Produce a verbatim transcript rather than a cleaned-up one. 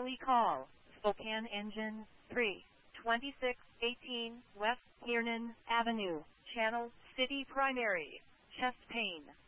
Charlie call, Spokane engine, three, twenty-six eighteen West Kiernan Avenue, Channel City primary, chest pain.